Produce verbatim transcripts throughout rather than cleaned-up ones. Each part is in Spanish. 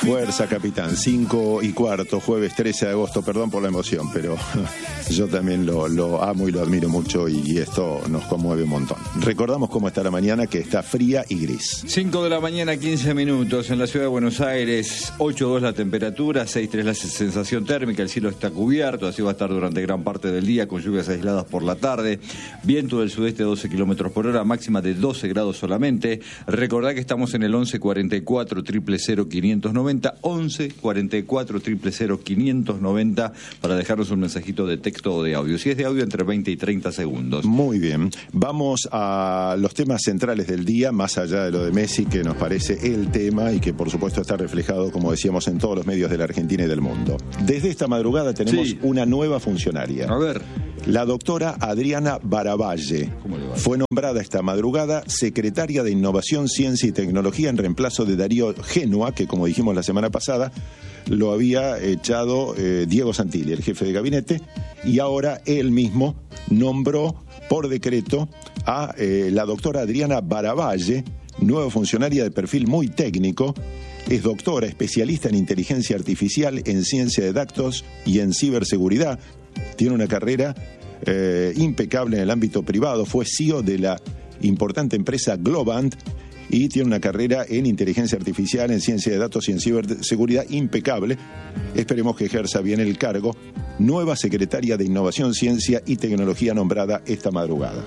Fuerza, capitán. Cinco y cuarto, jueves trece de agosto. Perdón por la emoción, pero yo también lo, lo amo y lo admiro mucho y esto nos conmueve un montón. Recordamos cómo está la mañana, que está fría y gris. cinco de la mañana, quince minutos. En la ciudad de Buenos Aires, ocho dos la temperatura, seis tres la sensación térmica. El cielo está cubierto, así va a estar durante gran parte del día, con lluvias aisladas por la tarde. Viento del sudeste doce kilómetros por hora, máxima de doce grados solamente. Recordá que estamos en el once cuarenta y cuatro, cero cero cero, quinientos noventa, once cuarenta y cuatro, cero cero cero, quinientos noventa, para dejarnos un mensajito de texto o de audio. Si es de audio, entre veinte y treinta segundos. Muy bien. Vamos a los temas centrales del día, más allá de lo de Messi, que nos parece el tema y que por supuesto está reflejado, como decíamos, en todos los medios de la Argentina y del mundo. Desde esta madrugada tenemos sí. una nueva funcionaria. A ver. La doctora Adriana Baravalle fue nombrada esta madrugada secretaria de Innovación, Ciencia y Tecnología en reemplazo de Darío Génua, que como dijimos la semana pasada, lo había echado eh, Diego Santilli, el jefe de gabinete, y ahora él mismo nombró por decreto a eh, la doctora Adriana Baravalle, nueva funcionaria de perfil muy técnico. Es doctora, especialista en inteligencia artificial, en ciencia de datos y en ciberseguridad. Tiene una carrera eh, impecable en el ámbito privado. Fue C E O de la importante empresa Globant y tiene una carrera en inteligencia artificial, en ciencia de datos y en ciberseguridad impecable. Esperemos que ejerza bien el cargo. Nueva secretaria de Innovación, Ciencia y Tecnología nombrada esta madrugada.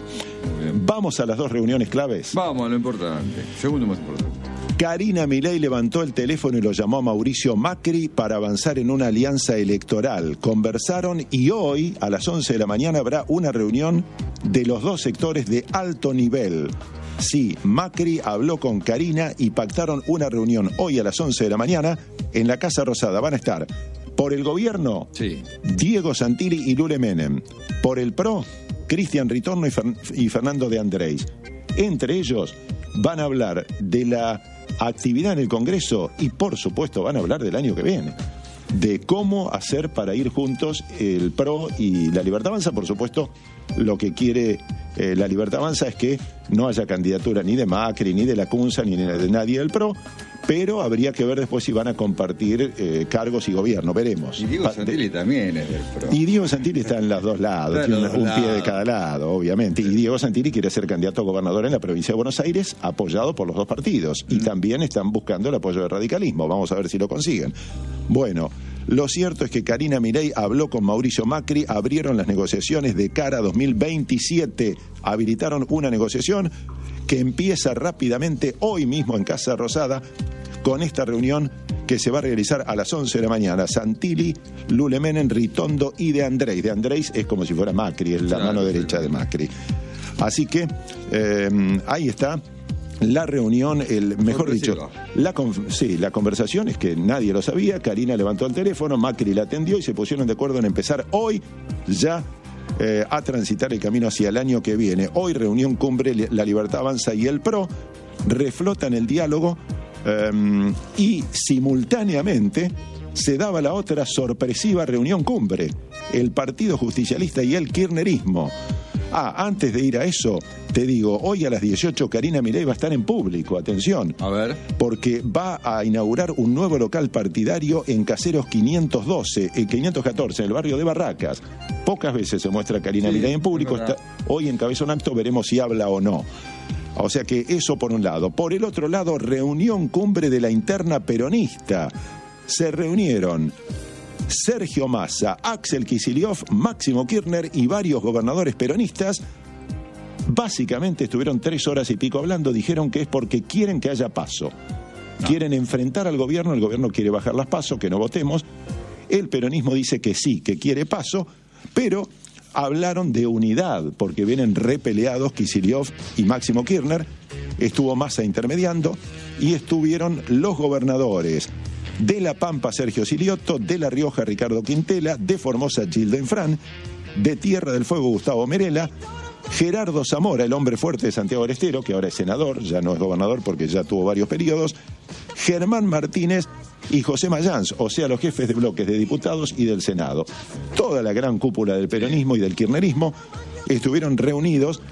Vamos a las dos reuniones claves. Vamos a lo importante. Segundo más importante. Carina Milei levantó el teléfono y lo llamó a Mauricio Macri para avanzar en una alianza electoral. Conversaron y hoy, a las once de la mañana, habrá una reunión de los dos sectores de alto nivel. Sí, Macri habló con Carina y pactaron una reunión hoy a las once de la mañana en la Casa Rosada. Van a estar por el gobierno, sí. Diego Santilli y Lule Menem. Por el PRO, Cristian Ritorno y, Fer- y Fernando de Andrés. Entre ellos van a hablar de la actividad en el Congreso y por supuesto van a hablar del año que viene, de cómo hacer para ir juntos el PRO y la Libertad Avanza. Por supuesto, lo que quiere eh, la Libertad Avanza es que no haya candidatura ni de Macri, ni de la Cunza, ni de nadie del PRO, pero habría que ver después si van a compartir eh, cargos y gobierno, veremos. Y Diego Santilli de... también es del PRO. Y Diego Santilli está en los dos lados, tiene un, un pie de cada lado, obviamente. Y Diego Santilli quiere ser candidato a gobernador en la provincia de Buenos Aires, apoyado por los dos partidos. Y mm. también están buscando el apoyo del radicalismo, vamos a ver si lo consiguen. Bueno, lo cierto es que Carina Milei habló con Mauricio Macri, abrieron las negociaciones de cara a dos mil veintisiete, habilitaron una negociación que empieza rápidamente hoy mismo en Casa Rosada, con esta reunión que se va a realizar a las once de la mañana. Santilli, Lule Menem, Ritondo y De Andrés. De Andrés es como si fuera Macri, es la claro, mano derecha de Macri. Así que eh, ahí está la reunión, el mejor dicho, la, sí, la conversación es que nadie lo sabía. Carina levantó el teléfono, Macri la atendió y se pusieron de acuerdo en empezar hoy ya eh, a transitar el camino hacia el año que viene. Hoy reunión cumbre, la Libertad Avanza y el PRO reflotan el diálogo. Um, y simultáneamente se daba la otra sorpresiva reunión cumbre, el Partido Justicialista y el kirchnerismo. Ah, antes de ir a eso, te digo, hoy a las dieciocho Carina Milei va a estar en público, atención. A ver. Porque va a inaugurar un nuevo local partidario en Caseros quinientos doce, eh, quinientos catorce, en el barrio de Barracas. Pocas veces se muestra Carina sí, Milei en público, está, hoy encabeza un acto, veremos si habla o no. O sea que eso por un lado. Por el otro lado, reunión cumbre de la interna peronista. Se reunieron Sergio Massa, Axel Kicillof, Máximo Kirchner y varios gobernadores peronistas. Básicamente estuvieron tres horas y pico hablando. Dijeron que es porque quieren que haya PASO. No. Quieren enfrentar al gobierno. El gobierno quiere bajar las PASO, que no votemos. El peronismo dice que sí, que quiere PASO, pero hablaron de unidad, porque vienen repeleados Kicillof y Máximo Kirchner. Estuvo Massa intermediando y estuvieron los gobernadores de La Pampa, Sergio Siliotto, de La Rioja, Ricardo Quintela, de Formosa, Gildo Infran, de Tierra del Fuego, Gustavo Merela, Gerardo Zamora, el hombre fuerte de Santiago del Estero, que ahora es senador, ya no es gobernador porque ya tuvo varios periodos, Germán Martínez y José Mayans, o sea, los jefes de bloques de diputados y del Senado. Toda la gran cúpula del peronismo y del kirchnerismo estuvieron reunidos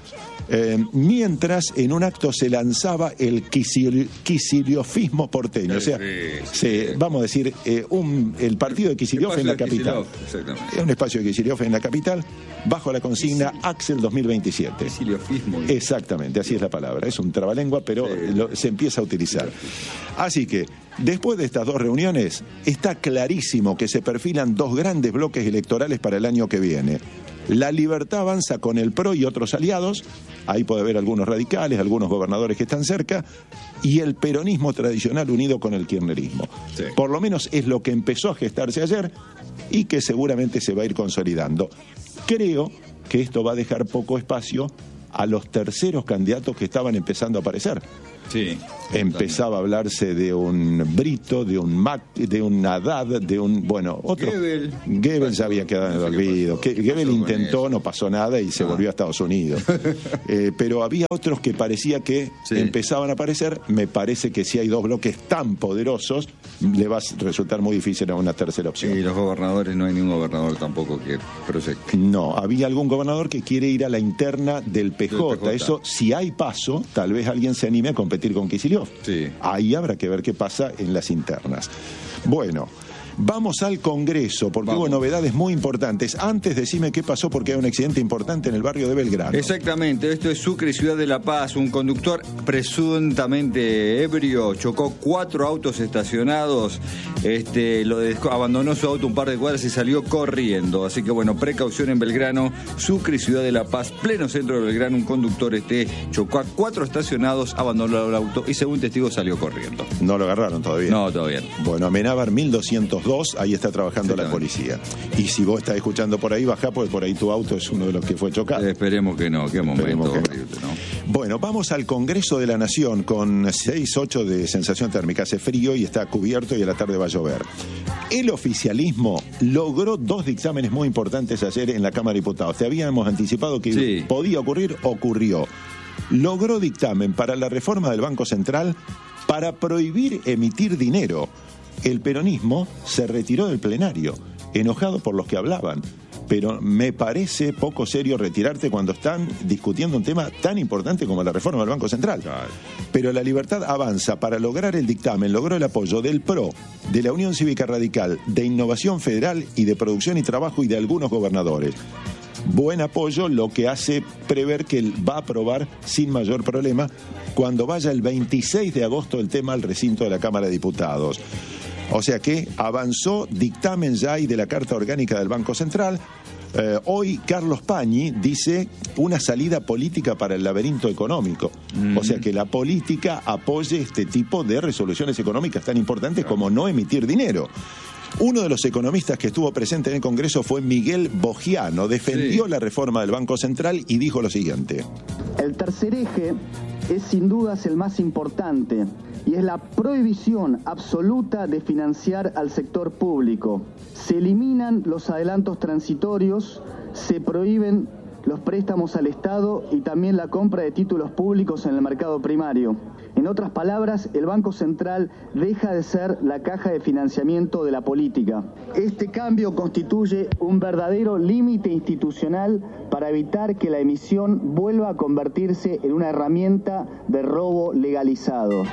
Eh, mientras en un acto se lanzaba el quisil, quisiliofismo porteño, o sea, sí, sí. Se, vamos a decir, eh, un, el partido de Kicillof en la capital. Es un espacio de Kicillof en la capital, bajo la consigna Kisil... Axel dos mil veintisiete. Quisiliofismo. Exactamente, así es la palabra. Es un trabalengua, pero sí. lo, se empieza a utilizar. Así que, después de estas dos reuniones, está clarísimo que se perfilan dos grandes bloques electorales para el año que viene. La Libertad avanza con el P R O y otros aliados, ahí puede haber algunos radicales, algunos gobernadores que están cerca, y el peronismo tradicional unido con el kirchnerismo. Sí. Por lo menos es lo que empezó a gestarse ayer y que seguramente se va a ir consolidando. Creo que esto va a dejar poco espacio a los terceros candidatos que estaban empezando a aparecer. Sí, empezaba a hablarse de un Brito, de un Mac, de un Haddad, de un, bueno, otro. Goebbels. Goebbels ya había quedado en el olvido. Que, Goebbels intentó, no pasó nada y se ah. volvió a Estados Unidos. eh, pero había otros que parecía que sí. empezaban a aparecer. Me parece que si hay dos bloques tan poderosos, le va a resultar muy difícil a una tercera opción. Y los gobernadores, no hay ningún gobernador tampoco que proyecte. No, había algún gobernador que quiere ir a la interna del P J. Del P J. Eso, si hay paso, tal vez alguien se anime a competir con Kicillof. Sí. Ahí habrá que ver qué pasa en las internas. Bueno, vamos al Congreso, porque vamos. hubo novedades muy importantes. Antes, decime qué pasó, porque hay un accidente importante en el barrio de Belgrano. Exactamente, esto es Sucre y Ciudad de La Paz. Un conductor presuntamente ebrio chocó cuatro autos estacionados, este, lo dejó, abandonó su auto un par de cuadras y salió corriendo. Así que bueno, precaución en Belgrano, Sucre y Ciudad de La Paz, pleno centro de Belgrano. Un conductor este chocó a cuatro estacionados, abandonó el auto y según testigos salió corriendo. ¿No lo agarraron todavía? No, todavía no. Bueno, Amenábar mil doscientos dos, ahí está trabajando la policía. Y si vos estás escuchando por ahí, bajá, porque por ahí tu auto es uno de los que fue chocado. Esperemos que no, qué momento que horrible, ¿no? Bueno, vamos al Congreso de la Nación con seis, ocho de sensación térmica. Hace frío y está cubierto y a la tarde va a llover. El oficialismo logró dos dictámenes muy importantes ayer en la Cámara de Diputados. Te habíamos anticipado que sí. podía ocurrir, ocurrió. Logró dictamen para la reforma del Banco Central para prohibir emitir dinero. El peronismo se retiró del plenario, enojado por los que hablaban. Pero me parece poco serio retirarte cuando están discutiendo un tema tan importante como la reforma del Banco Central. Claro. Pero la Libertad avanza para lograr el dictamen, logró el apoyo del P R O, de la Unión Cívica Radical, de Innovación Federal y de Producción y Trabajo y de algunos gobernadores. Buen apoyo, lo que hace prever que él va a aprobar sin mayor problema cuando vaya el veintiséis de agosto el tema al recinto de la Cámara de Diputados. O sea que avanzó dictamen ya y de la Carta Orgánica del Banco Central. Eh, hoy Carlos Pañi dice una salida política para el laberinto económico. Mm. O sea que la política apoye este tipo de resoluciones económicas tan importantes como no emitir dinero. Uno de los economistas que estuvo presente en el Congreso fue Miguel Bogiano. Defendió sí. la reforma del Banco Central y dijo lo siguiente. El tercer eje es sin dudas el más importante y es la prohibición absoluta de financiar al sector público. Se eliminan los adelantos transitorios, se prohíben los préstamos al Estado y también la compra de títulos públicos en el mercado primario. En otras palabras, el Banco Central deja de ser la caja de financiamiento de la política. Este cambio constituye un verdadero límite institucional para evitar que la emisión vuelva a convertirse en una herramienta de robo legalizado.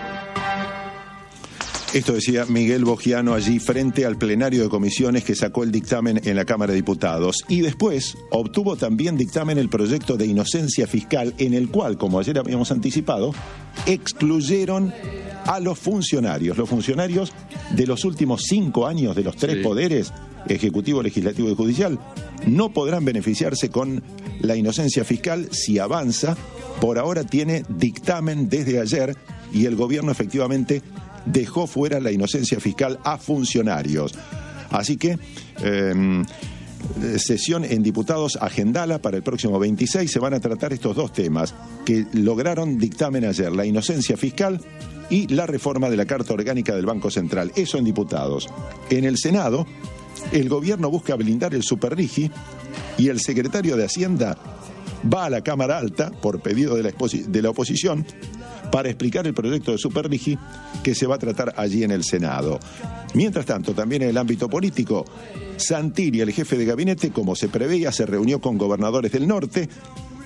Esto decía Miguel Bogiano allí frente al plenario de comisiones que sacó el dictamen en la Cámara de Diputados. Y después obtuvo también dictamen el proyecto de inocencia fiscal en el cual, como ayer habíamos anticipado, excluyeron a los funcionarios. Los funcionarios de los últimos cinco años de los tres sí. poderes, Ejecutivo, Legislativo y Judicial, no podrán beneficiarse con la inocencia fiscal si avanza. Por ahora tiene dictamen desde ayer y el gobierno efectivamente dejó fuera la inocencia fiscal a funcionarios. Así que eh, sesión en diputados, agendala para el próximo veintiséis. Se van a tratar estos dos temas que lograron dictamen ayer, la inocencia fiscal y la reforma de la Carta Orgánica del Banco Central. Eso en diputados. En el Senado, el gobierno busca blindar el superrigi y el secretario de Hacienda va a la Cámara Alta por pedido de la, de la oposición para explicar el proyecto de Superrigi que se va a tratar allí en el Senado. Mientras tanto, también en el ámbito político, Santilli, el jefe de gabinete, como se preveía, se reunió con gobernadores del norte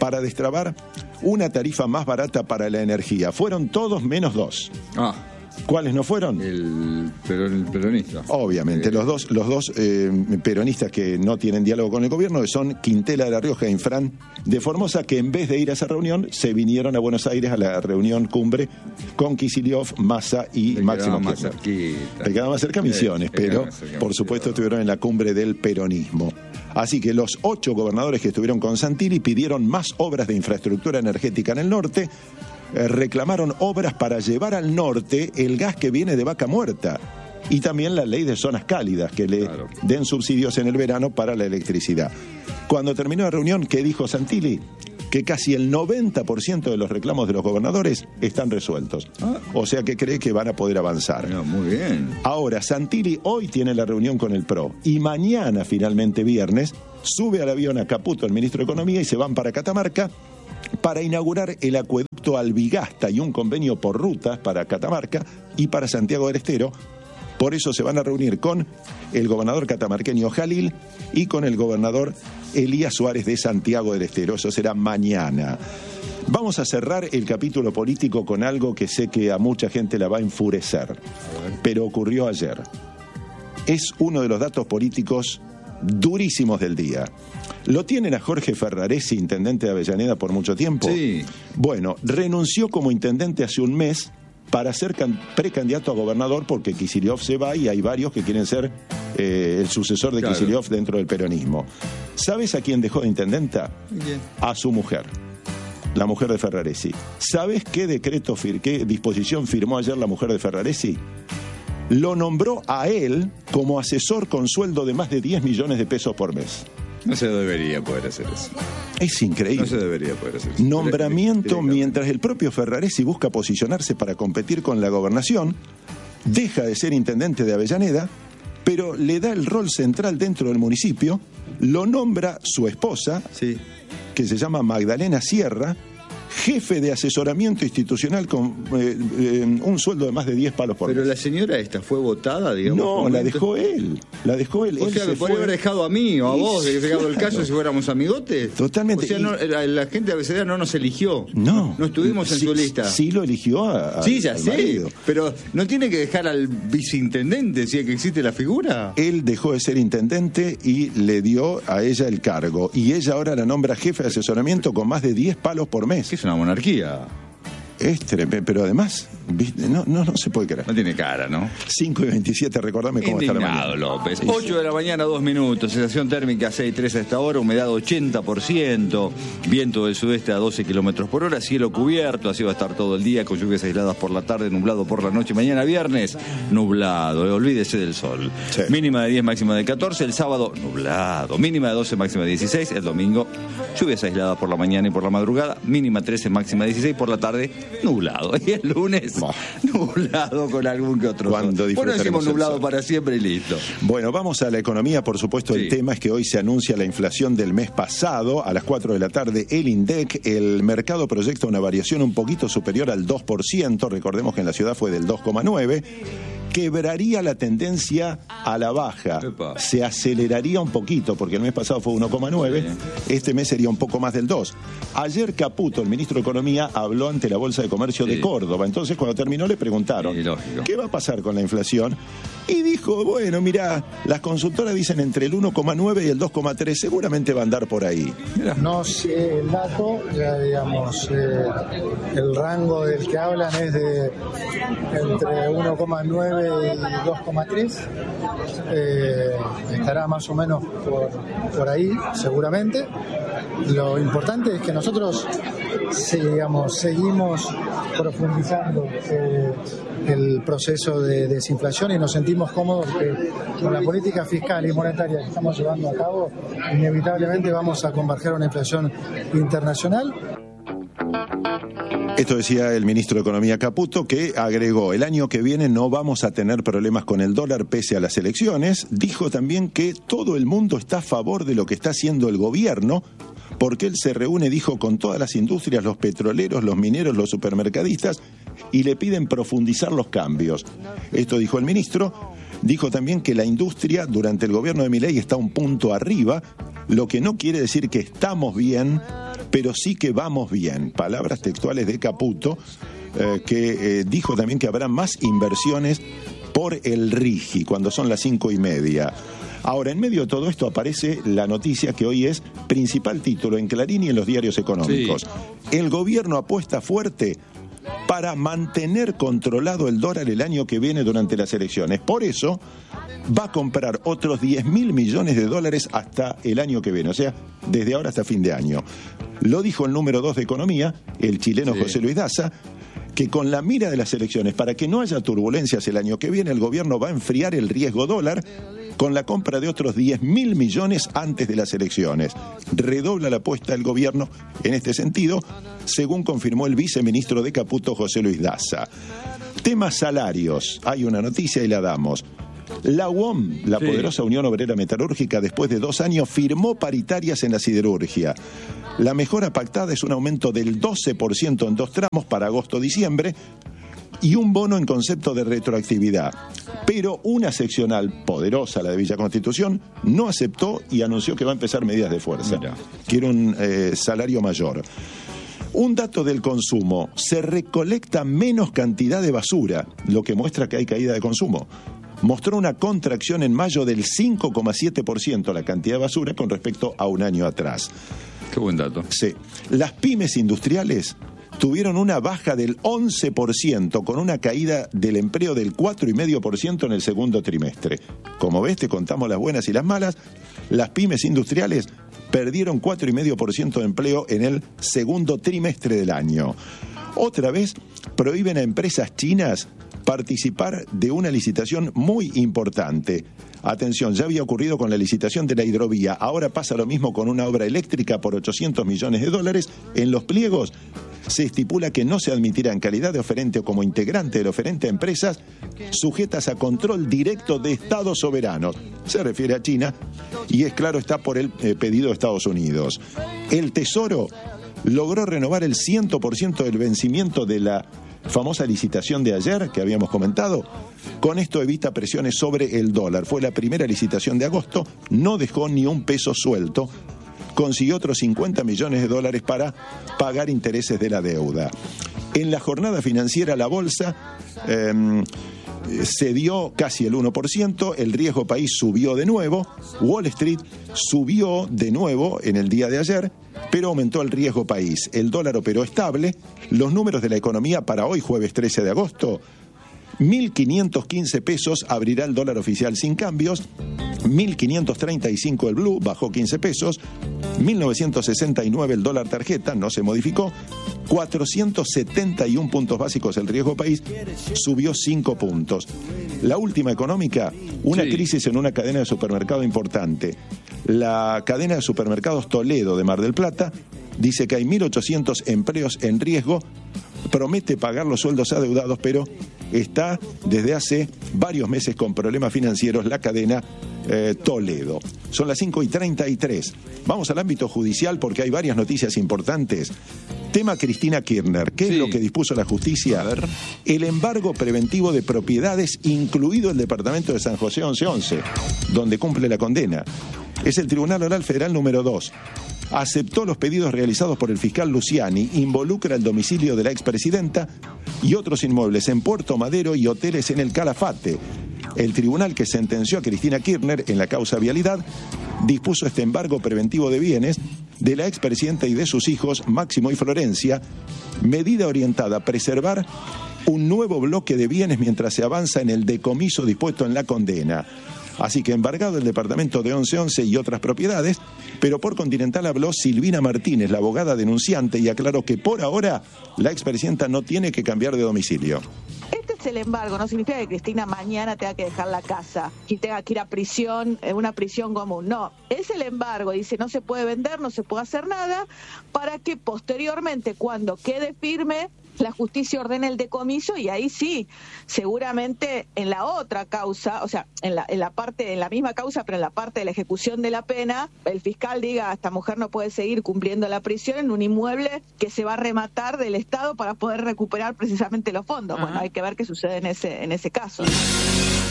para destrabar una tarifa más barata para la energía. Fueron todos menos dos. Ah. ¿Cuáles no fueron? El, peron, el peronista. Obviamente, eh. los dos, los dos eh, peronistas que no tienen diálogo con el gobierno son Quintela de la Rioja e Infran de Formosa, que en vez de ir a esa reunión, se vinieron a Buenos Aires a la reunión cumbre con Kicillof, Massa y Le Máximo más Kirchner. Le quedaba más cerca Misiones, sí, pero cerca por supuesto estuvieron en la cumbre del peronismo. Así que los ocho gobernadores que estuvieron con Santilli pidieron más obras de infraestructura energética en el norte, reclamaron obras para llevar al norte el gas que viene de Vaca Muerta y también la ley de zonas cálidas que le claro. den subsidios en el verano para la electricidad. Cuando terminó la reunión, ¿qué dijo Santilli? Que casi el noventa por ciento de los reclamos de los gobernadores están resueltos. Ah. O sea que cree que van a poder avanzar. No, muy bien. Ahora, Santilli hoy tiene la reunión con el P R O y mañana, finalmente viernes, sube al avión a Caputo, el ministro de Economía, y se van para Catamarca para inaugurar el acueducto Albigasta y un convenio por rutas para Catamarca y para Santiago del Estero. Por eso se van a reunir con el gobernador catamarqueño Jalil y con el gobernador Elías Suárez de Santiago del Estero. Eso será mañana. Vamos a cerrar el capítulo político con algo que sé que a mucha gente la va a enfurecer, pero ocurrió ayer. Es uno de los datos políticos durísimos del día. ¿Lo tienen a Jorge Ferraresi, intendente de Avellaneda, por mucho tiempo? Sí. Bueno, renunció como intendente hace un mes para ser can- precandidato a gobernador porque Kicillof se va y hay varios que quieren ser eh, el sucesor de claro. Kicillof dentro del peronismo. ¿Sabes a quién dejó de intendenta? Bien. A su mujer, la mujer de Ferraresi. ¿Sabes qué decreto, fir- qué disposición firmó ayer la mujer de Ferraresi? Lo nombró a él como asesor con sueldo de más de diez millones de pesos por mes. No se debería poder hacer eso. Es increíble. No se debería poder hacer eso. Nombramiento mientras el propio Ferraresi busca posicionarse para competir con la gobernación, deja de ser intendente de Avellaneda, pero le da el rol central dentro del municipio, lo nombra su esposa, sí. que se llama Magdalena Sierra, jefe de asesoramiento institucional con eh, eh, un sueldo de más de diez palos por mes. Pero la señora esta fue votada, digamos. No, la dejó él. La dejó él. O él sea, se me podría fue. haber dejado a mí o a vos, de que se claro. el caso si fuéramos amigotes. Totalmente. O sea, no, la, la gente de Avellaneda no nos eligió. No. No estuvimos en sí, su lista. Sí lo eligió a, a Sí, ya al sé. marido. Pero no tiene que dejar al viceintendente, si es que existe la figura. Él dejó de ser intendente y le dio a ella el cargo. Y ella ahora la nombra jefe de asesoramiento con más de diez palos por mes. Que es una monarquía. Es tremendo, pero además, ¿viste? No, no, no se puede creer. No tiene cara, ¿no? cinco y veintisiete, recordame cómo Indignado, está la mañana. López. ocho de la mañana, dos minutos. Sensación térmica seis tres a esta hora, humedad ochenta por ciento, viento del sudeste a doce kilómetros por hora, cielo cubierto, así va a estar todo el día, con lluvias aisladas por la tarde, nublado por la noche. Mañana viernes, nublado, eh, olvídese del sol. Sí. Mínima de diez, máxima de catorce, el sábado, nublado. Mínima de doce, máxima de dieciséis, el domingo, lluvias aisladas por la mañana y por la madrugada, mínima trece, máxima dieciséis, por la tarde, nublado. Y el lunes, bah. nublado con algún que otro. Cuando bueno, decimos nublado para siempre y listo. Bueno, vamos a la economía, por supuesto. Sí. El tema es que hoy se anuncia la inflación del mes pasado. A las cuatro de la tarde, el INDEC, el mercado proyecta una variación un poquito superior al dos por ciento. Recordemos que en la ciudad fue del dos coma nueve por ciento. Quebraría la tendencia a la baja. Epa. Se aceleraría un poquito, porque el mes pasado fue uno coma nueve, sí. Este mes sería un poco más del dos. Ayer Caputo, el ministro de Economía, habló ante la Bolsa de Comercio sí. de Córdoba. Entonces, cuando terminó, le preguntaron, sí, ¿qué va a pasar con la inflación? Y dijo, bueno, mira, las consultoras dicen entre el uno coma nueve y el dos coma tres, seguramente va a andar por ahí. Mirá. No sé el dato, ya digamos, eh, el rango del que hablan es de entre uno coma nueve y dos coma tres, eh, estará más o menos por, por ahí, seguramente. Lo importante es que nosotros, digamos, seguimos profundizando eh, el proceso de desinflación y nos sentimos cómodos que con la política fiscal y monetaria que estamos llevando a cabo, inevitablemente vamos a converger a una inflación internacional. Esto decía el ministro de Economía Caputo, que agregó, el año que viene no vamos a tener problemas con el dólar pese a las elecciones. Dijo también que todo el mundo está a favor de lo que está haciendo el gobierno, porque él se reúne, dijo, con todas las industrias, los petroleros, los mineros, los supermercadistas, y le piden profundizar los cambios. Esto dijo el ministro. Dijo también que la industria durante el gobierno de Milei está un punto arriba, lo que no quiere decir que estamos bien, pero sí que vamos bien. Palabras textuales de Caputo, eh, que eh, dijo también que habrá más inversiones por el RIGI, cuando son las cinco y media. Ahora, en medio de todo esto aparece la noticia que hoy es principal título en Clarín y en los diarios económicos. Sí. El gobierno apuesta fuerte para mantener controlado el dólar el año que viene durante las elecciones. Por eso va a comprar otros diez mil millones de dólares hasta el año que viene, o sea, desde ahora hasta fin de año. Lo dijo el número dos de Economía, el chileno sí. José Luis Daza, que con la mira de las elecciones, para que no haya turbulencias el año que viene, el gobierno va a enfriar el riesgo dólar con la compra de otros diez mil millones antes de las elecciones. Redobla la apuesta del gobierno en este sentido, según confirmó el viceministro de Caputo, José Luis Daza. Temas salarios. Hay una noticia y la damos. La U O M, la sí. poderosa Unión Obrera Metalúrgica, después de dos años, firmó paritarias en la siderurgia. La mejora pactada es un aumento del doce por ciento en dos tramos para agosto-diciembre y un bono en concepto de retroactividad. Pero una seccional poderosa, la de Villa Constitución, no aceptó y anunció que va a empezar medidas de fuerza. Mira. Quiere un eh, salario mayor. Un dato del consumo: se recolecta menos cantidad de basura, lo que muestra que hay caída de consumo. Mostró una contracción en mayo del cinco coma siete por ciento la cantidad de basura con respecto a un año atrás. Qué buen dato. Sí. Las pymes industriales tuvieron una baja del once por ciento, con una caída del empleo del cuatro coma cinco por ciento en el segundo trimestre. Como ves, te contamos las buenas y las malas. Las pymes industriales perdieron cuatro coma cinco por ciento de empleo en el segundo trimestre del año. Otra vez, prohíben a empresas chinas participar de una licitación muy importante. Atención, ya había ocurrido con la licitación de la hidrovía, ahora pasa lo mismo con una obra eléctrica por ochocientos millones de dólares. En los pliegos se estipula que no se admitirá en calidad de oferente o como integrante del oferente a empresas sujetas a control directo de estados soberanos. Se refiere a China y es claro, está por el eh, pedido de Estados Unidos. El Tesoro logró renovar el cien por ciento del vencimiento de la famosa licitación de ayer que habíamos comentado. Con esto evita presiones sobre el dólar. Fue la primera licitación de agosto, no dejó ni un peso suelto. Consiguió otros cincuenta millones de dólares para pagar intereses de la deuda. En la jornada financiera, la bolsa eh, cedió casi el uno por ciento, el riesgo país subió de nuevo, Wall Street subió de nuevo en el día de ayer, pero aumentó el riesgo país. El dólar operó estable. Los números de la economía para hoy, jueves trece de agosto: mil quinientos quince pesos abrirá el dólar oficial sin cambios, mil quinientos treinta y cinco el blue, bajó quince pesos, mil novecientos sesenta y nueve el dólar tarjeta, no se modificó, cuatrocientos setenta y uno puntos básicos el riesgo país, subió cinco puntos. La última económica, una sí. crisis en una cadena de supermercado importante. La cadena de supermercados Toledo de Mar del Plata dice que hay mil ochocientos empleos en riesgo, promete pagar los sueldos adeudados, pero está desde hace varios meses con problemas financieros la cadena eh, Toledo. Son las cinco y treinta y tres. Vamos al ámbito judicial porque hay varias noticias importantes. Tema Cristina Kirchner. ¿Qué sí. es lo que dispuso la justicia? A ver. El embargo preventivo de propiedades, incluido el departamento de San José once once, donde cumple la condena. Es el Tribunal Oral Federal número dos. Aceptó los pedidos realizados por el fiscal Luciani, involucra el domicilio de la expresidenta y otros inmuebles en Puerto Madero y hoteles en el Calafate. El tribunal que sentenció a Cristina Kirchner en la causa vialidad dispuso este embargo preventivo de bienes de la expresidenta y de sus hijos, Máximo y Florencia, medida orientada a preservar un nuevo bloque de bienes mientras se avanza en el decomiso dispuesto en la condena. Así que embargado el departamento de once once y otras propiedades, pero por Continental habló Silvina Martínez, la abogada denunciante, y aclaró que por ahora la expresidenta no tiene que cambiar de domicilio. Este es el embargo, no significa que Cristina mañana tenga que dejar la casa y tenga que ir a prisión, en una prisión común. No, es el embargo, dice no se puede vender, no se puede hacer nada, para que posteriormente, cuando quede firme, la justicia ordena el decomiso y ahí sí, seguramente en la otra causa, o sea, en la, en la parte, en la misma causa, pero en la parte de la ejecución de la pena, el fiscal diga, esta mujer no puede seguir cumpliendo la prisión en un inmueble que se va a rematar del Estado para poder recuperar precisamente los fondos. Ajá. Bueno, hay que ver qué sucede en ese, en ese caso.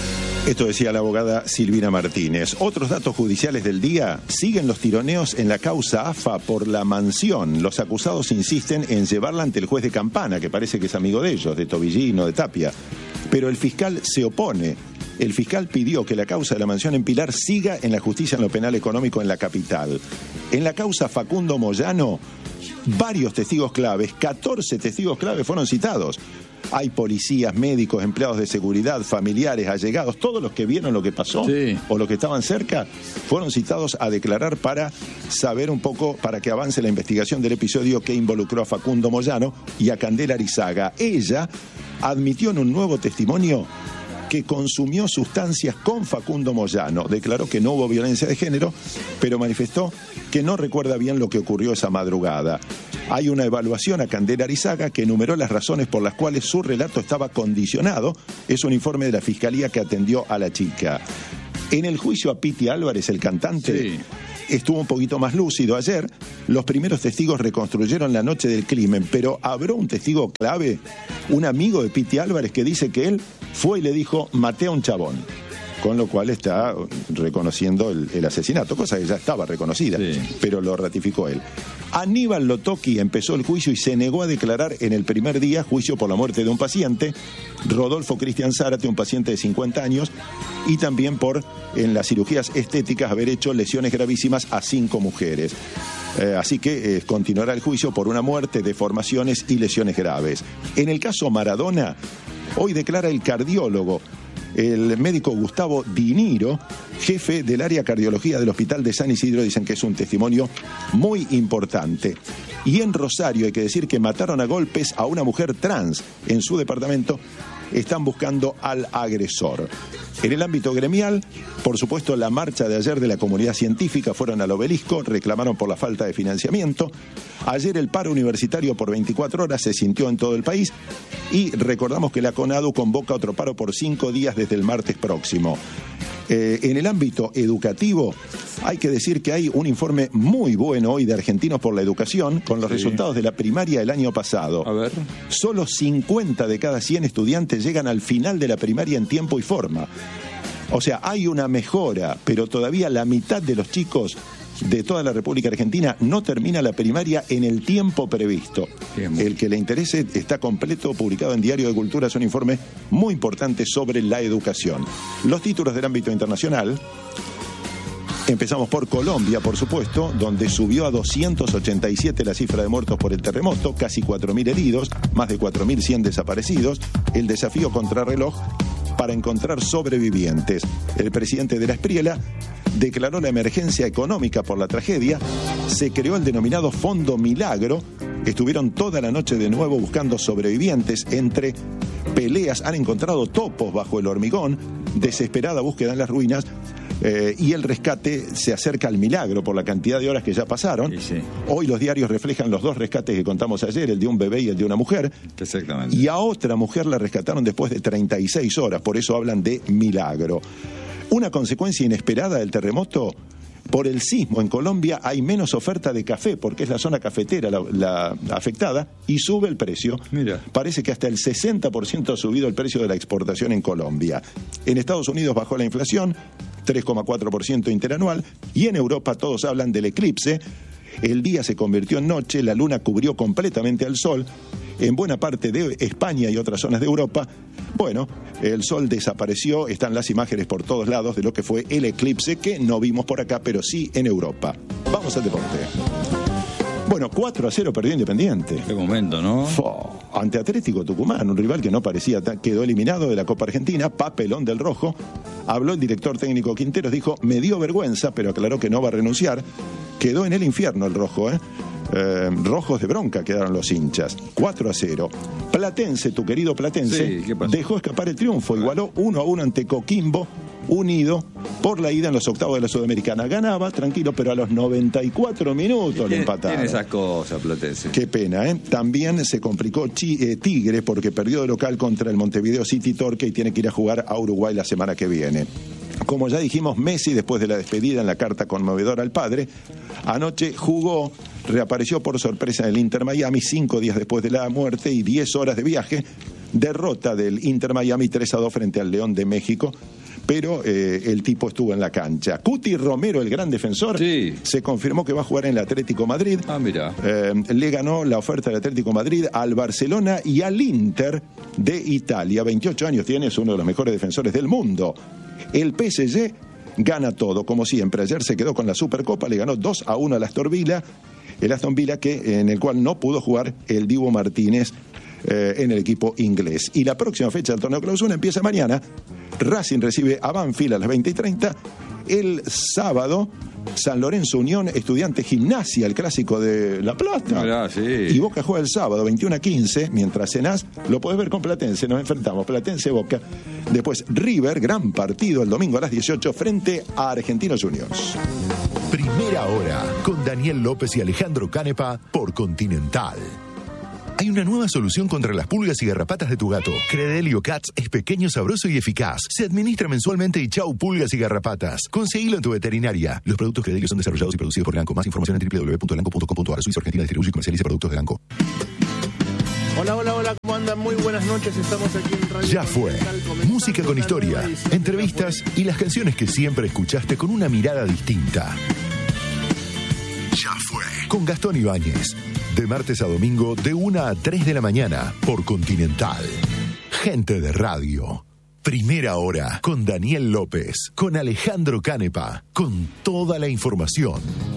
Esto decía la abogada Silvina Martínez. Otros datos judiciales del día: siguen los tironeos en la causa A F A por la mansión. Los acusados insisten en llevarla ante el juez de Campana, que parece que es amigo de ellos, de Tobillino, de Tapia. Pero el fiscal se opone. El fiscal pidió que la causa de la mansión en Pilar siga en la justicia en lo penal económico en la capital. En la causa Facundo Moyano, varios testigos claves, catorce testigos claves fueron citados. Hay policías, médicos, empleados de seguridad, familiares, allegados, todos los que vieron lo que pasó, sí, o los que estaban cerca, fueron citados a declarar para saber un poco, para que avance la investigación del episodio que involucró a Facundo Moyano y a Candela Arizaga. Ella admitió en un nuevo testimonio que consumió sustancias con Facundo Moyano. Declaró que no hubo violencia de género, pero manifestó que no recuerda bien lo que ocurrió esa madrugada. Hay una evaluación a Candela Arizaga que enumeró las razones por las cuales su relato estaba condicionado. Es un informe de la Fiscalía que atendió a la chica. En el juicio a Piti Álvarez, el cantante, sí, estuvo un poquito más lúcido ayer. Los primeros testigos reconstruyeron la noche del crimen, pero habrá un testigo clave, un amigo de Piti Álvarez, que dice que él fue y le dijo: maté a un chabón. Con lo cual está reconociendo el, el asesinato, cosa que ya estaba reconocida, sí, pero lo ratificó él. Aníbal Lotoki empezó el juicio y se negó a declarar en el primer día, juicio por la muerte de un paciente, Rodolfo Cristian Zárate, un paciente de cincuenta años, y también por, en las cirugías estéticas, haber hecho lesiones gravísimas a cinco mujeres. Eh, así que eh, continuará el juicio por una muerte, deformaciones y lesiones graves. En el caso Maradona, hoy declara el cardiólogo, el médico Gustavo Diniro, jefe del área cardiología del Hospital de San Isidro. Dicen que es un testimonio muy importante. Y en Rosario hay que decir que mataron a golpes a una mujer trans en su departamento. Están buscando al agresor. En el ámbito gremial, por supuesto, la marcha de ayer de la comunidad científica, fueron al obelisco, reclamaron por la falta de financiamiento. Ayer el paro universitario por veinticuatro horas se sintió en todo el país y recordamos que la CONADU convoca otro paro por cinco días desde el martes próximo. Eh, en el ámbito educativo, hay que decir que hay un informe muy bueno hoy de Argentinos por la Educación con los sí. resultados de la primaria del año pasado. A ver. Solo cincuenta de cada cien estudiantes llegan al final de la primaria en tiempo y forma. O sea, hay una mejora, pero todavía la mitad de los chicos de toda la República Argentina no termina la primaria en el tiempo previsto. Bien. El que le interese, está completo, publicado en Diario de Cultura, es un informe muy importante sobre la educación. Los títulos del ámbito internacional. Empezamos por Colombia, por supuesto, donde subió a doscientos ochenta y siete la cifra de muertos por el terremoto, casi cuatro mil heridos, más de cuatro mil cien desaparecidos. El desafío contrarreloj para encontrar sobrevivientes. El presidente de la Espriela declaró la emergencia económica por la tragedia. Se creó el denominado Fondo Milagro. Estuvieron toda la noche de nuevo buscando sobrevivientes. Entre peleas han encontrado topos bajo el hormigón. Desesperada búsqueda en las ruinas. Eh, y el rescate se acerca al milagro por la cantidad de horas que ya pasaron. Sí, sí. Hoy los diarios reflejan los dos rescates que contamos ayer, el de un bebé y el de una mujer. Exactamente. Y a otra mujer la rescataron después de treinta y seis horas, por eso hablan de milagro. Una consecuencia inesperada del terremoto: por el sismo en Colombia hay menos oferta de café, porque es la zona cafetera la, la afectada, y sube el precio. Mira. Parece que hasta el sesenta por ciento ha subido el precio de la exportación en Colombia. En Estados Unidos bajó la inflación, tres coma cuatro por ciento interanual, y en Europa todos hablan del eclipse. El día se convirtió en noche, la luna cubrió completamente al sol. En buena parte de España y otras zonas de Europa, bueno, el sol desapareció, están las imágenes por todos lados de lo que fue el eclipse, que no vimos por acá, pero sí en Europa. Vamos al deporte. Bueno, cuatro a cero perdió Independiente. Qué momento, ¿no? Fo, ante Atlético Tucumán, un rival que no parecía, quedó eliminado de la Copa Argentina, papelón del rojo. Habló el director técnico Quinteros, dijo: me dio vergüenza, pero aclaró que no va a renunciar. Quedó en el infierno el rojo, ¿eh? Eh, rojos de bronca quedaron los hinchas. cuatro a cero. Platense, tu querido Platense, sí, ¿qué pasó? Dejó escapar el triunfo, igualó uno a uno ante Coquimbo Unido por la ida en los octavos de la Sudamericana. Ganaba, tranquilo, pero a los noventa y cuatro minutos le empataron. Tiene esas cosas, Platense. Qué pena, ¿eh? También se complicó Chi, eh, Tigre, porque perdió de local contra el Montevideo City Torque y tiene que ir a jugar a Uruguay la semana que viene. Como ya dijimos, Messi, después de la despedida en la carta conmovedora al padre, anoche jugó, reapareció por sorpresa en el Inter Miami, cinco días después de la muerte y diez horas de viaje. Derrota del Inter Miami tres a dos frente al León de México. pero eh, el tipo estuvo en la cancha. Cuti Romero, el gran defensor, sí. se confirmó que va a jugar en el Atlético Madrid. Ah, mira. Eh, le ganó la oferta del Atlético Madrid al Barcelona y al Inter de Italia. veintiocho años tiene, es uno de los mejores defensores del mundo. El P S G gana todo, como siempre. Ayer se quedó con la Supercopa, le ganó dos a uno al Aston Villa, el Aston Villa que, en el cual no pudo jugar el Dibu Martínez eh, en el equipo inglés. Y la próxima fecha del torneo clausura empieza mañana. Racing recibe a Banfield a las veinte y treinta. El sábado, San Lorenzo Unión, Estudiantes Gimnasia, el clásico de La Plata. Mirá, sí. Y Boca juega el sábado, veintiuno a quince, mientras cenás, lo podés ver con Platense, nos enfrentamos, Platense Boca. Después River, gran partido el domingo a las dieciocho frente a Argentinos Juniors. Primera Hora, con Daniel López y Alejandro Canepa por Continental. Hay una nueva solución contra las pulgas y garrapatas de tu gato. Credelio Cats es pequeño, sabroso y eficaz. Se administra mensualmente y chau pulgas y garrapatas. Conseguilo en tu veterinaria. Los productos Credelio son desarrollados y producidos por Elanco. Más información en doble u doble u doble u punto elanco punto com punto a r. Suiza Argentina distribuye y comercializa productos de Elanco. Hola, hola, hola, ¿cómo andan? Muy buenas noches, estamos aquí en Radio Ya fue. Música con historia, entrevistas y las canciones que siempre escuchaste con una mirada distinta. Ya fue. Con Gastón Ibáñez. De martes a domingo, de una a tres de la mañana, por Continental. Gente de radio. Primera Hora, con Daniel López, con Alejandro Canepa, con toda la información.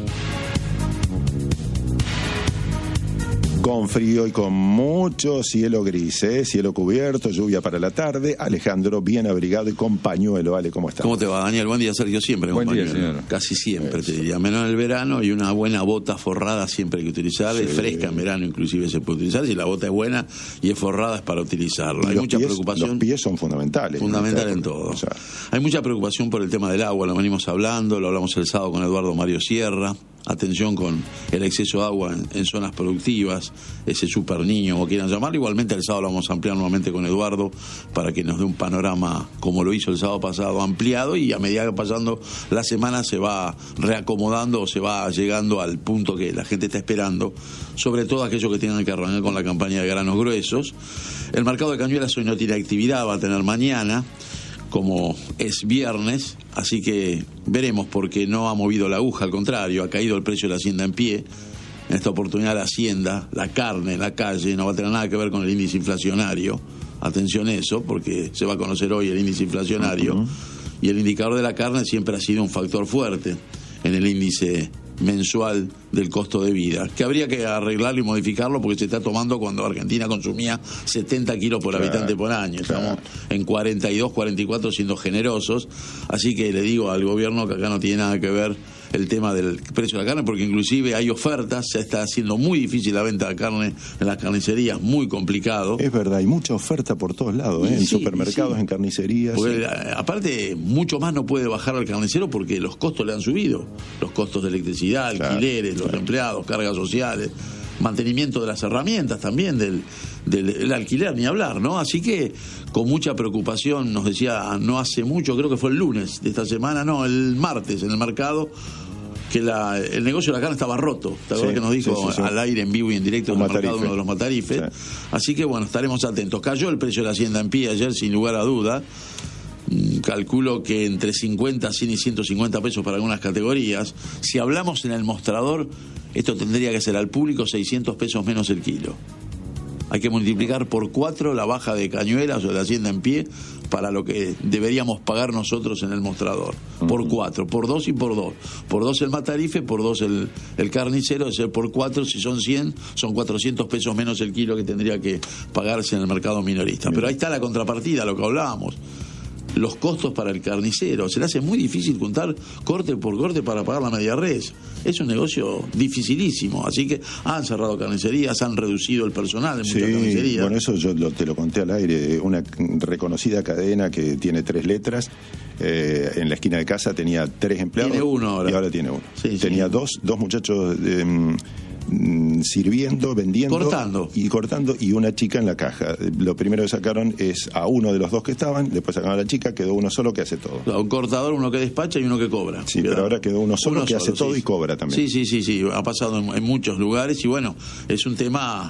Con frío y con mucho cielo gris, ¿eh? Cielo cubierto, lluvia para la tarde. Alejandro, bien abrigado y con pañuelo. Ale, ¿cómo estás? ¿Cómo te va, Daniel? Buen día, Sergio. Siempre con Buen día, pañuelo. señor. Casi siempre, Eso. te diría. Menos en el verano, y una buena bota forrada siempre hay que utilizar. Sí. Es fresca en verano, inclusive se puede utilizar. Si la bota es buena y es forrada, es para utilizarla. Y Hay los mucha pies, preocupación. Los pies son fundamentales. Fundamental ¿no? en todo. O sea, Hay mucha preocupación por el tema del agua, lo venimos hablando, lo hablamos el sábado con Eduardo Mario Sierra. Atención con el exceso de agua en, en zonas productivas, ese super niño, o quieran llamarlo. Igualmente el sábado lo vamos a ampliar nuevamente con Eduardo para que nos dé un panorama como lo hizo el sábado pasado, ampliado, y a medida que pasando la semana se va reacomodando o se va llegando al punto que la gente está esperando, sobre todo aquellos que tengan que arrancar con la campaña de granos gruesos. El mercado de cañuelas hoy no tiene actividad, va a tener mañana, como es viernes, así que veremos, porque no ha movido la aguja, al contrario, ha caído el precio de la hacienda en pie. En esta oportunidad la hacienda, la carne en la calle, no va a tener nada que ver con el índice inflacionario. Atención a eso, porque se va a conocer hoy el índice inflacionario. Uh-huh. Y el indicador de la carne siempre ha sido un factor fuerte en el índice mensual del costo de vida, que habría que arreglarlo y modificarlo, porque se está tomando cuando Argentina consumía setenta kilos por claro, habitante por año. Estamos claro. en cuarenta y dos, cuarenta y cuatro siendo generosos. Así que le digo al gobierno que acá no tiene nada que ver el tema del precio de la carne, porque inclusive hay ofertas, ya está haciendo muy difícil la venta de carne en las carnicerías, muy complicado. Es verdad, hay mucha oferta por todos lados, ¿eh? En sí, supermercados, sí. en carnicerías. Porque, sí. aparte, mucho más no puede bajar al carnicero porque los costos le han subido. Los costos de electricidad, alquileres, claro, los claro. empleados, cargas sociales, mantenimiento de las herramientas también, del, del, del alquiler, ni hablar, ¿no? Así que con mucha preocupación, nos decía no hace mucho, creo que fue el lunes de esta semana, no, el martes en el mercado, que la, el negocio de la carne estaba roto. ¿Te acuerdas sí, que nos dijo sí, sí, sí. al aire, en vivo y en directo en el mercado uno de los matarifes? Sí. Así que bueno, estaremos atentos. Cayó el precio de la hacienda en pie ayer, sin lugar a duda. Calculo que entre cincuenta, cien y ciento cincuenta pesos para algunas categorías. Si hablamos en el mostrador, esto tendría que ser al público seiscientos pesos menos el kilo. Hay que multiplicar por cuatro la baja de cañuelas o de la hacienda en pie para lo que deberíamos pagar nosotros en el mostrador. Uh-huh. Por cuatro, por dos y por dos. Por dos el matarife, por dos el, el carnicero, es ser por cuatro, si son cien, son cuatrocientos pesos menos el kilo que tendría que pagarse en el mercado minorista. Pero ahí está la contrapartida, lo que hablábamos. Los costos para el carnicero. Se le hace muy difícil juntar corte por corte para pagar la media res. Es un negocio dificilísimo. Así que han cerrado carnicerías, han reducido el personal en sí, muchas carnicerías. Bueno, eso yo lo, te lo conté al aire. Una reconocida cadena que tiene tres letras. Eh, en la esquina de casa tenía tres empleados. Tiene uno ahora. Y ahora tiene uno. Sí, tenía sí. dos, dos muchachos... Eh, sirviendo, vendiendo cortando. y cortando, y una chica en la caja. Lo primero que sacaron es a uno de los dos que estaban, después sacaron a la chica, quedó uno solo que hace todo. Claro, un cortador, uno que despacha y uno que cobra. Sí, pero ahora quedó uno solo uno que solo, hace todo sí. y cobra también. Sí, sí, sí, sí, ha pasado en, en muchos lugares y bueno, es un tema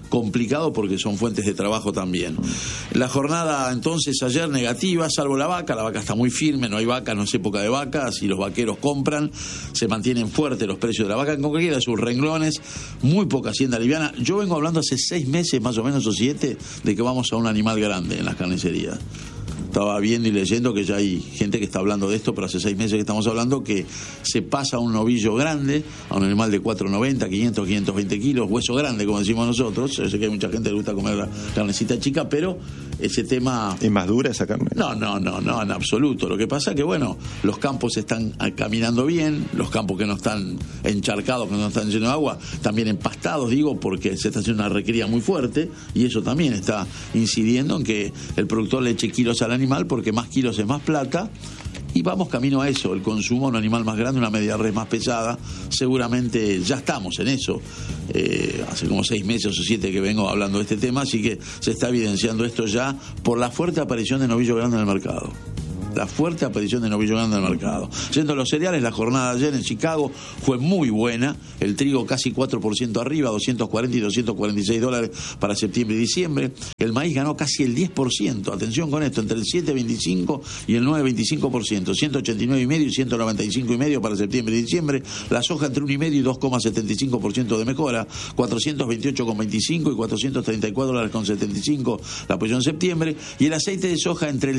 complicado porque son fuentes de trabajo también. La jornada entonces ayer negativa, salvo la vaca. La vaca está muy firme, no hay vaca, no es época de vacas y los vaqueros compran, se mantienen fuertes los precios de la vaca en cualquiera de sus renglones, muy poca hacienda liviana. Yo vengo hablando hace seis meses más o menos o siete de que vamos a un animal grande en las carnicerías. Estaba viendo y leyendo que ya hay gente que está hablando de esto, pero hace seis meses que estamos hablando que se pasa a un novillo grande, a un animal de cuatro noventa, quinientos, quinientos veinte kilos, hueso grande, como decimos nosotros. Yo sé que hay mucha gente que le gusta comer la carnecita chica, pero ese tema... ¿Es más dura esa carne? No, no, no, no, en absoluto. Lo que pasa es que, bueno, los campos están caminando bien, los campos que no están encharcados, que no están llenos de agua, también empastados, digo, porque se está haciendo una recría muy fuerte, y eso también está incidiendo en que el productor le eche kilos al animal, porque más kilos es más plata, y vamos camino a eso, el consumo de un animal más grande, una media res más pesada. Seguramente ya estamos en eso, eh, hace como seis meses o siete que vengo hablando de este tema, así que se está evidenciando esto ya por la fuerte aparición de novillo grande en el mercado. La fuerte aparición de novillo grande en el mercado. Yendo a los cereales, la jornada de ayer en Chicago fue muy buena. El trigo casi cuatro por ciento arriba, doscientos cuarenta y doscientos cuarenta y seis dólares para septiembre y diciembre. El maíz ganó casi el diez por ciento. Atención con esto, entre el siete coma veinticinco y el nueve coma veinticinco por ciento. ciento ochenta y nueve coma cinco y ciento noventa y cinco coma cinco para septiembre y diciembre. La soja entre uno coma cinco y dos coma setenta y cinco por ciento de mejora. cuatrocientos veintiocho coma veinticinco y cuatrocientos treinta y cuatro dólares con setenta y cinco la posición en septiembre. Y el aceite de soja entre el